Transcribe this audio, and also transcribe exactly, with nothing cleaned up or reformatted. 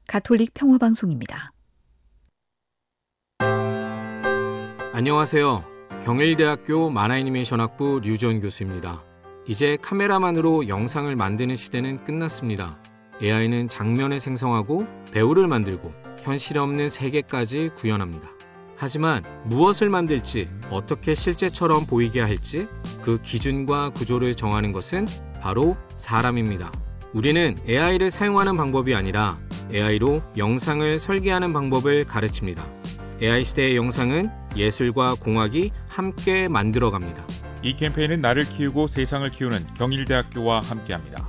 가톨릭 평화방송입니다. 안녕하세요. 경일대학교 만화애니메이션학부 류지원 교수입니다. 이제 카메라만으로 영상을 만드는 시대는 끝났습니다. 에이아이는 장면을 생성하고 배우를 만들고 현실 없는 세계까지 구현합니다. 하지만 무엇을 만들지, 어떻게 실제처럼 보이게 할지 그 기준과 구조를 정하는 것은 바로 사람입니다. 우리는 에이아이를 사용하는 방법이 아니라 에이아이로 영상을 설계하는 방법을 가르칩니다. 에이아이 시대의 영상은 예술과 공학이 함께 만들어갑니다. 이 캠페인은 나를 키우고 세상을 키우는 경일대학교와 함께합니다.